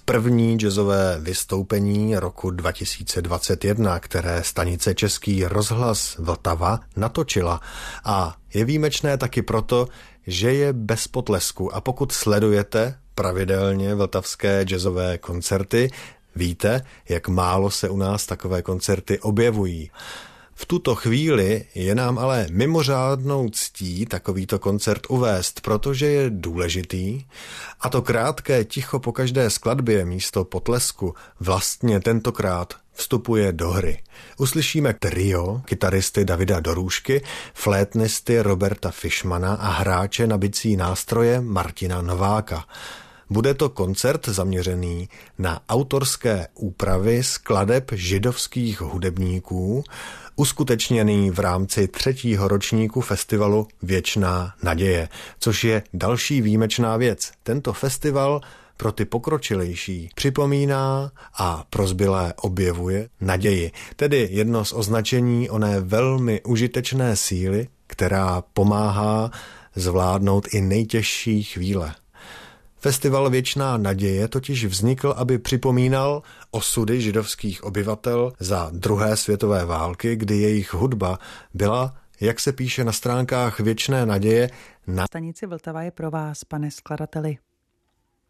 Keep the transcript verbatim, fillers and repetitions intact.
první jazzové vystoupení roku dva tisíce dvacet jedna, které stanice Český rozhlas Vltava natočila. A je výjimečné taky proto, že je bez potlesku. A pokud sledujete pravidelně vltavské jazzové koncerty, víte, jak málo se u nás takové koncerty objevují. V tuto chvíli je nám ale mimořádnou ctí takovýto koncert uvést, protože je důležitý a to krátké ticho po každé skladbě místo potlesku vlastně tentokrát vstupuje do hry. Uslyšíme trio kytaristy Davida Dorůšky, flétnisty Roberta Fischmana a hráče na bicí nástroje Martina Nováka. Bude to koncert zaměřený na autorské úpravy skladeb židovských hudebníků, uskutečněný v rámci třetího ročníku festivalu Věčná naděje, což je další výjimečná věc. Tento festival pro ty pokročilejší připomíná a pro zbylé objevuje naději, tedy jedno z označení oné velmi užitečné síly, která pomáhá zvládnout i nejtěžší chvíle. Festival Věčná naděje totiž vznikl, aby připomínal osudy židovských obyvatel za druhé světové války, kdy jejich hudba byla, jak se píše na stránkách Věčné naděje, na stanici Vltava je pro vás, pane skladateli.